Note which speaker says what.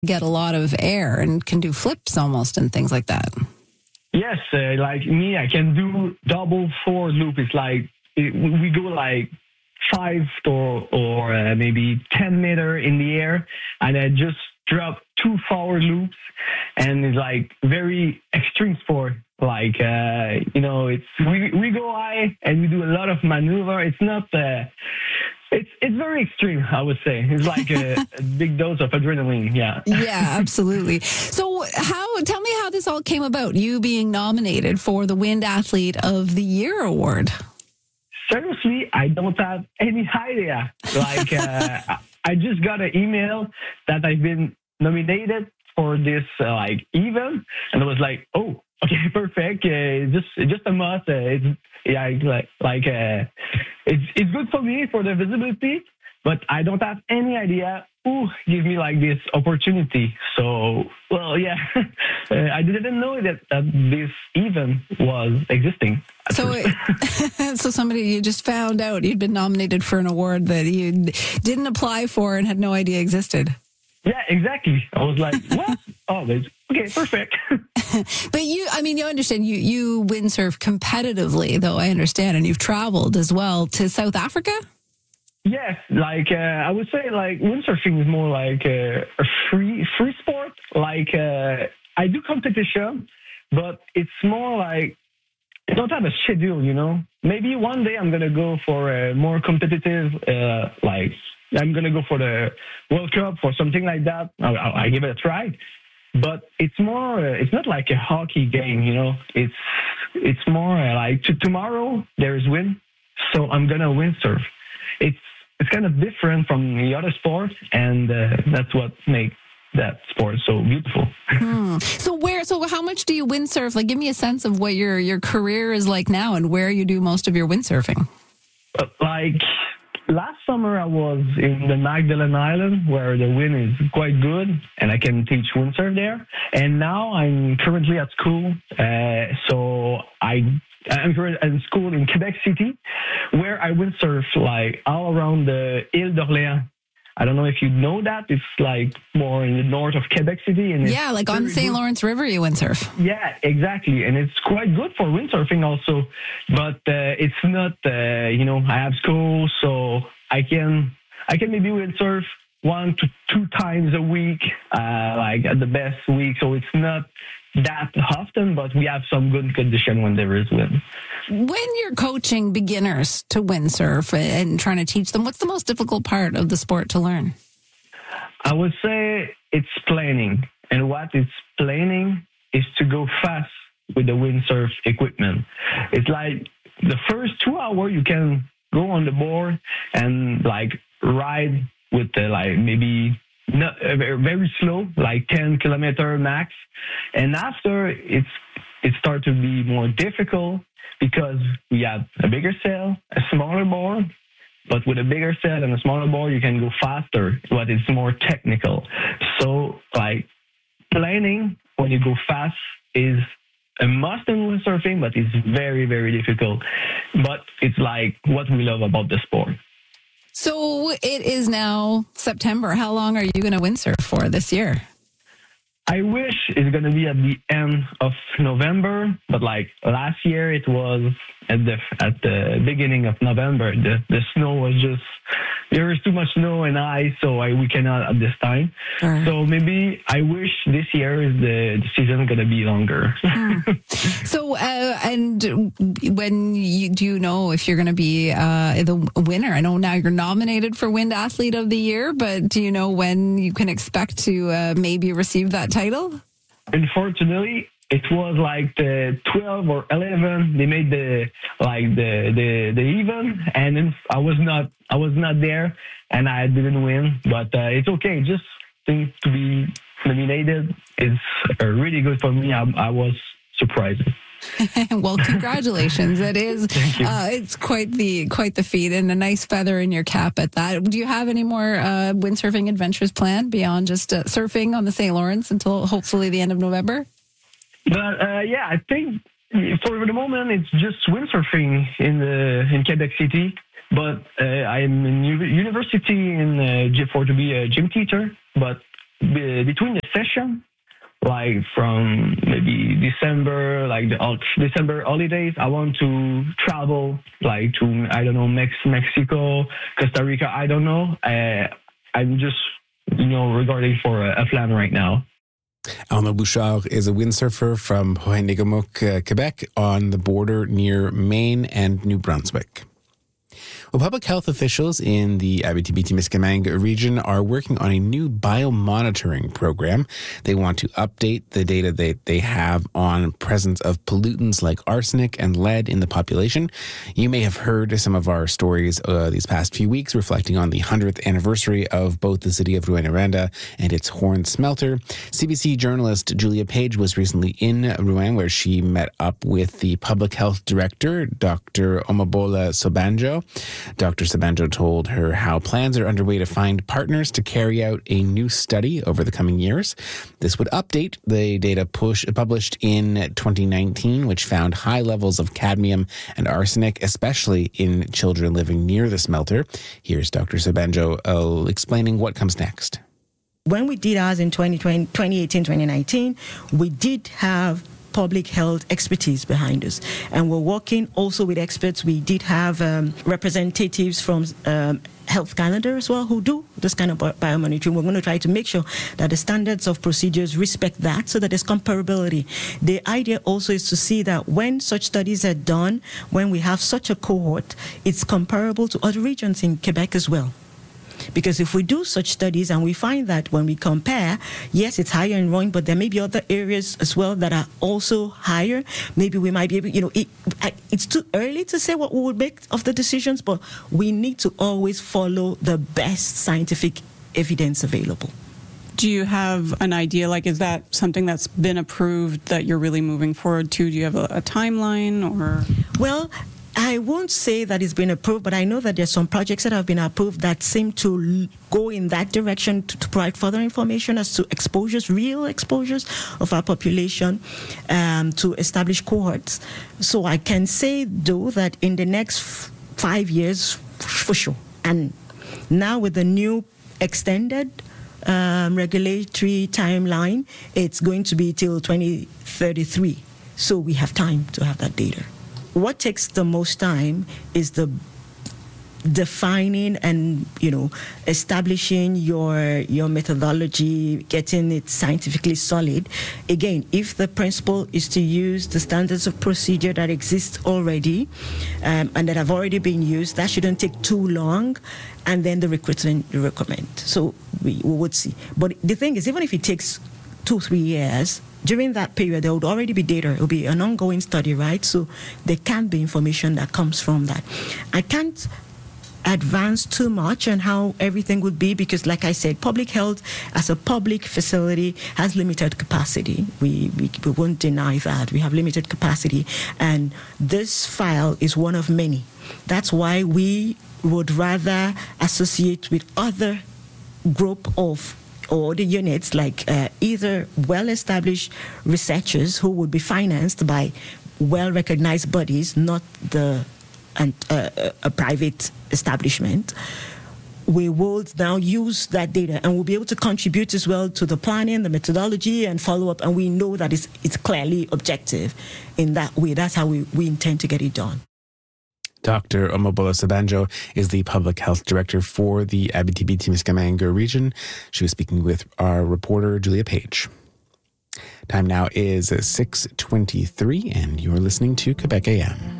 Speaker 1: get a lot of air and can do flips almost and things like that.
Speaker 2: Yes, like me, I can do double forward loop. It's like we go like 5 or maybe 10 meter in the air, and I just drop 2 forward loops, and it's like very extreme sport. Like it's we go high and we do a lot of maneuver. It's not. It's very extreme, I would say. It's like a big dose of adrenaline, yeah.
Speaker 1: Yeah, absolutely. So tell me how this all came about, you being nominated for the Wind Athlete of the Year award.
Speaker 2: Seriously, I don't have any idea. Like, I just got an email that I've been nominated for this event, and I was like, oh, okay, perfect. Just a must. It's good for me for the visibility, but I don't have any idea who gave me like this opportunity. So, well, yeah, I didn't know that this event was existing.
Speaker 1: So, so somebody, you just found out you'd been nominated for an award that you didn't apply for and had no idea existed.
Speaker 2: Yeah, exactly. I was like, what? Oh, okay, perfect.
Speaker 1: But you understand, you windsurf competitively, though, I understand, and you've traveled as well to South Africa?
Speaker 2: Yes, like I would say like windsurfing is more like a free sport. Like I do competition, but it's more like I don't have a schedule, you know. Maybe one day I'm going to go for a more competitive, I'm going to go for the World Cup or something like that. I give it a try. But it's more, it's not like a hockey game, you know. It's more like tomorrow there is wind, so I'm going to windsurf. It's kind of different from the other sports, and that's what makes that sport so beautiful.
Speaker 1: So how much do you windsurf? Like, give me a sense of what your career is like now and where you do most of your windsurfing.
Speaker 2: Like last summer, I was in the Magdalen Island where the wind is quite good and I can teach windsurf there. And now I'm currently at school. So I'm currently in school in Quebec City where I windsurf like all around the Île d'Orléans. I don't know if you know that. It's like more in the north of Quebec City. And
Speaker 1: yeah, like on the St. Lawrence River you windsurf.
Speaker 2: Yeah, exactly. And it's quite good for windsurfing also. But it's not, I have school, so I can maybe windsurf 1 to 2 times a week, like at the best week. So it's not that often, but we have some good condition when there is wind.
Speaker 1: When you're coaching beginners to windsurf and trying to teach them, what's the most difficult part of the sport to learn?
Speaker 2: I would say it's planning. And what it's planning is to go fast with the windsurf equipment. It's like the first 2 hours you can go on the board and like ride with maybe not very slow, like 10 kilometer max. And after it starts to be more difficult because we have a bigger sail, a smaller board, but with a bigger sail and a smaller board, you can go faster, but it's more technical. So like planning when you go fast is a must in windsurfing, but it's very, very difficult. But it's like what we love about the sport.
Speaker 1: So it is now September. How long are you going to windsurf for this year?
Speaker 2: I wish it's going to be at the end of November, but like last year it was at the beginning of November. The snow was just, there was too much snow and ice, so we cannot at this time. Right. So maybe I wish this year is the season going to be longer.
Speaker 1: So, and do you know if you're going to be the winner? I know now you're nominated for Wind Athlete of the Year, but do you know when you can expect to maybe receive that title?
Speaker 2: Unfortunately, it was like the 12 or 11. They made the event, and then I was not there, and I didn't win. But it's okay. Just think to be nominated is really good for me. I was surprised.
Speaker 1: Well, congratulations! It is. It's quite the feat, and a nice feather in your cap at that. Do you have any more windsurfing adventures planned beyond just surfing on the St. Lawrence until hopefully the end of November?
Speaker 2: But I think for the moment it's just windsurfing in Quebec City. But I'm in university for to be a gym teacher. But between the session, like from maybe December, like the December holidays, I want to travel like to, I don't know, Mexico, Costa Rica, I don't know. I'm just, regarding for a plan right now.
Speaker 3: Arnaud Bouchard is a windsurfer from Hohenegomuk, Quebec, on the border near Maine and New Brunswick. Well, public health officials in the Abitibi-Témiscamingue region are working on a new biomonitoring program. They want to update the data that they have on presence of pollutants like arsenic and lead in the population. You may have heard some of our stories these past few weeks reflecting on the 100th anniversary of both the city of Rouyn-Noranda and its Horn smelter. CBC journalist Julia Page was recently in Rouyn, where she met up with the public health director, Dr. Omobola Sobanjo. Dr. Sobanjo told her how plans are underway to find partners to carry out a new study over the coming years. This would update the data published in 2019, which found high levels of cadmium and arsenic, especially in children living near the smelter. Here's Dr. Sobanjo explaining what comes next.
Speaker 4: When we did ours in 2018, 2019, we did have public health expertise behind us. And we're working also with experts. We did have representatives from Health Canada as well who do this kind of biomonitoring. We're going to try to make sure that the standards of procedures respect that so that there's comparability. The idea also is to see that when such studies are done, when we have such a cohort, it's comparable to other regions in Quebec as well. Because if we do such studies and we find that when we compare, yes, it's higher in Rouyn, but there may be other areas as well that are also higher. Maybe we might be able, it's too early to say what we would make of the decisions, but we need to always follow the best scientific evidence available.
Speaker 5: Do you have an idea, is that something that's been approved that you're really moving forward to? Do you have a timeline or?
Speaker 4: Well, I won't say that it's been approved, but I know that there's some projects that have been approved that seem to go in that direction to provide further information as to exposures, real exposures of our population, to establish cohorts. So I can say, though, that in the next 5 years, for sure, and now with the new extended regulatory timeline, it's going to be till 2033. So we have time to have that data. What takes the most time is the defining and, establishing your methodology, getting it scientifically solid. Again, if the principle is to use the standards of procedure that exist already and that have already been used, that shouldn't take too long. And then the recruitment you recommend. So we would see. But the thing is, even if it takes 2-3 years, during that period, there would already be data. It will be an ongoing study, right? So there can be information that comes from that. I can't advance too much on how everything would be because, like I said, public health as a public facility has limited capacity. We won't deny that. We have limited capacity. And this file is one of many. That's why we would rather associate with other group of or the units like either well-established researchers who would be financed by well-recognized bodies, not a private establishment. We will now use that data and we'll be able to contribute as well to the planning, the methodology, and follow-up. And we know that it's clearly objective in that way. That's how we intend to get it done.
Speaker 3: Dr. Omobola Sobanjo is the Public Health Director for the Abitibi-Témiscamingue region. She was speaking with our reporter, Julia Page. Time now is 6:23, and you're listening to Quebec AM.